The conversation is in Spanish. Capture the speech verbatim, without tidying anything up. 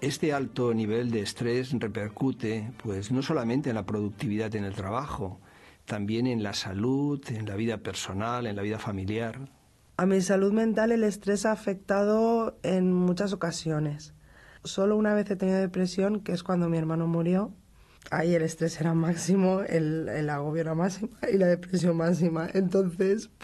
Este alto nivel de estrés repercute, pues, no solamente en la productividad en el trabajo, también en la salud, en la vida personal, en la vida familiar. A mi salud mental el estrés ha afectado en muchas ocasiones. Solo una vez he tenido depresión, que es cuando mi hermano murió. Ahí el estrés era máximo, el, el agobio era máximo y la depresión máxima. Entonces,